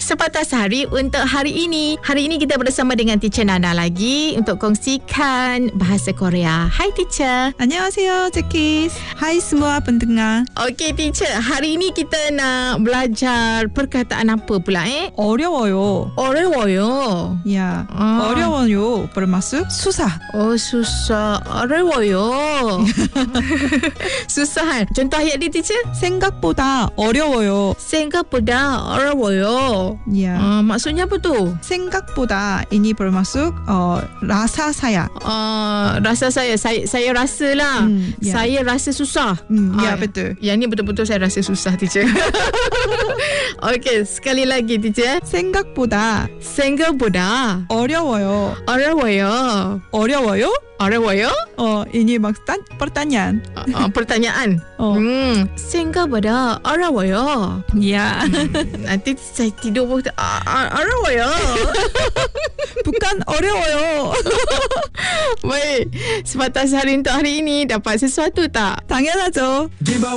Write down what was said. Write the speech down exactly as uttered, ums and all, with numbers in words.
Sepatah Hari untuk hari ini. Hari ini kita bersama dengan Teacher Nana lagi untuk kongsikan bahasa Korea. Hai Teacher. 안녕하세요, 제키스. Hai semua pendengar. Okey Teacher, hari ini kita nak belajar perkataan apa pula eh? 어려워요. 어려워요. Ya, Ah. 어려워요 bermaksud susah. Oh susah. 어려워요. susah kan? Contoh ayat dia Teacher? 생각보다 어려워요. 생각보다 어려워요. Ya. Ah, maksudnya apa tu? 생각보다 ini bermaksud uh, rasa saya. Uh, rasa saya, saya saya rasa lah. Hmm, ya. Saya rasa susah. Hmm, ya, Ah, betul. Yang ni betul-betul saya rasa susah Teacher. Okey, sekali lagi Teacher. 생각보다 생각보다 어려워요. 어려워요. 어려워요? 어려워요? 어, ini maksud pertanyaan. Uh, pertanyaan. Oh. Hmm, 생각보다 어려워요. Ya. Nanti saya tidur pun uh, uh, 어려워요. Bukan 어려워요. Baik, sepatah hari untuk hari ini dapat sesuatu tak? 당연하죠.